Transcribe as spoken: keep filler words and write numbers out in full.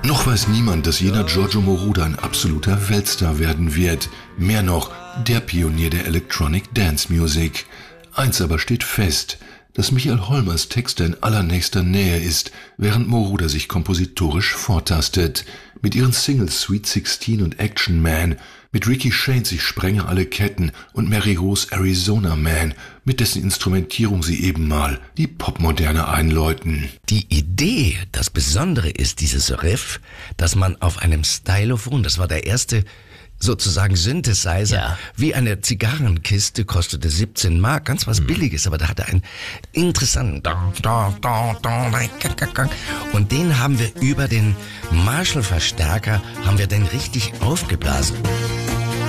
Noch weiß niemand, dass jener Giorgio Moroder ein absoluter Weltstar werden wird. Mehr noch, der Pionier der Electronic Dance Music. Eins aber steht fest, dass Michael Holmers Texter in allernächster Nähe ist, während Moroder sich kompositorisch vortastet. Mit ihren Singles Sweet sixteen und Action Man, mit Ricky Shanes Ich sprenge alle Ketten und Mary Rose Arizona Man, mit dessen Instrumentierung sie eben mal die Popmoderne einläuten. Die Idee, das Besondere ist dieses Riff, dass man auf einem Stylophon, das war der erste sozusagen Synthesizer, ja. Wie eine Zigarrenkiste, kostete siebzehn Mark, ganz was mhm. Billiges, aber da hatte einen interessanten und den haben wir über den Marshall-Verstärker, haben wir den richtig aufgeblasen.